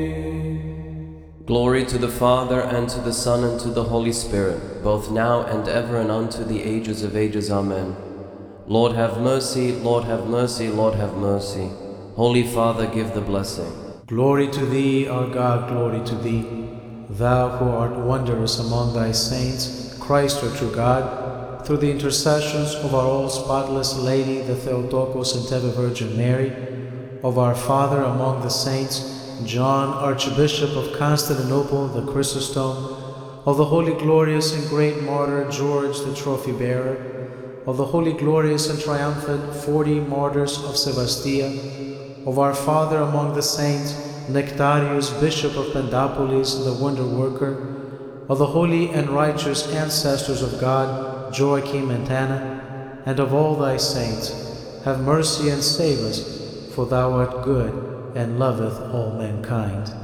Glory to the Father, and to the Son, and to the Holy Spirit, both now and ever, and unto the ages of ages. Amen. Lord have mercy, Lord have mercy, Lord have mercy. Holy Father, give the blessing. Glory to thee, our God, glory to thee. Thou who art wondrous among thy saints, Christ our true God, through the intercessions of our all spotless Lady, the Theotokos and ever Virgin Mary, of our Father among the saints, John, Archbishop of Constantinople, the Chrysostom, of the holy, glorious, and great martyr George, the trophy bearer, of the holy, glorious, and triumphant 40 martyrs of Sevastia, of our Father among the saints, Nectarius, Bishop of Pendapolis, the wonder worker, of the holy and righteous ancestors of God, Joachim and Anna, and of all thy saints, have mercy and save us, for thou art good and loveth all mankind.